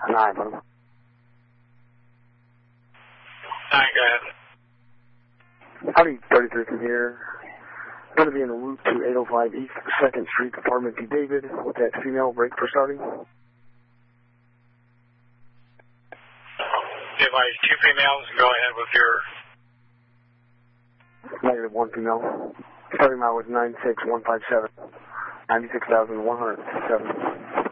9, buddy. 9, go ahead. Howdy, 33 from here. I'm going to be en route to 805 East 2nd Street, Apartment D. David, with that female break for starting. Give my 2 females and go ahead with your... -1 female. Starting mile was 96157. 96,107.